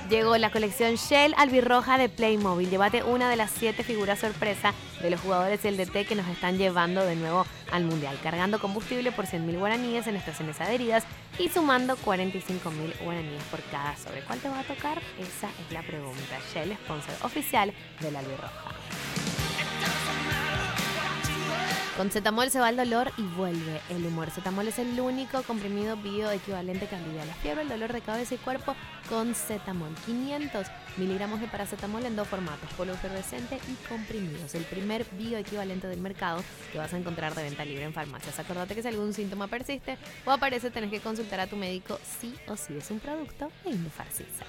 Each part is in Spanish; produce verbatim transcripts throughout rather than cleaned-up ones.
Llegó la colección Shell albirroja de Playmobil. Llévate una de las siete figuras sorpresa de los jugadores del D T que nos están llevando de nuevo al Mundial, cargando combustible por cien mil guaraníes en estaciones adheridas y sumando cuarenta y cinco mil guaraníes por cada sobre. ¿Cuál te va a tocar? Esa es la pregunta. Shell, sponsor oficial de la albirroja. Con Zetamol se va el dolor y vuelve el humor. Zetamol es el único comprimido bioequivalente que alivia la fiebre, el dolor de cabeza y cuerpo con Zetamol. quinientos miligramos de paracetamol en dos formatos, polvo efervescente y comprimidos. El primer bioequivalente del mercado que vas a encontrar de venta libre en farmacias. Acordate que si algún síntoma persiste o aparece, tenés que consultar a tu médico sí o sí. Es un producto de Indofarcisa.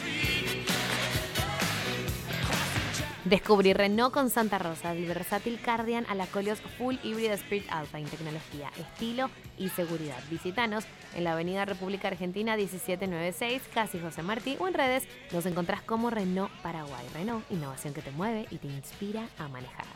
Descubrí Renault con Santa Rosa, del versátil Cardian a la Koleos Full Hybrid Spirit Alpha en tecnología, estilo y seguridad. Visítanos en la avenida República Argentina diecisiete noventa y seis, casi José Martí, o en redes nos encontrás como Renault Paraguay. Renault, innovación que te mueve y te inspira a manejar.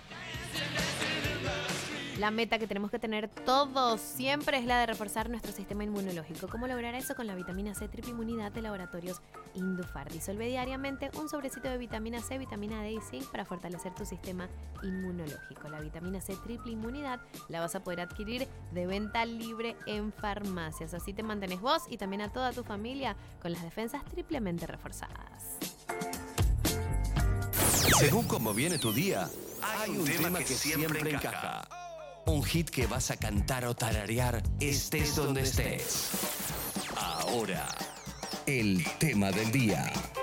La meta que tenemos que tener todos siempre es la de reforzar nuestro sistema inmunológico. ¿Cómo lograr eso? Con la vitamina C Triple Inmunidad de Laboratorios Indufar. Disuelve diariamente un sobrecito de vitamina C, vitamina D y zinc para fortalecer tu sistema inmunológico. La vitamina C Triple Inmunidad la vas a poder adquirir de venta libre en farmacias. Así te mantenés vos y también a toda tu familia con las defensas triplemente reforzadas. Según cómo viene tu día, hay un tema que siempre encaja. Un hit que vas a cantar o tararear estés donde estés. Ahora, el tema del día.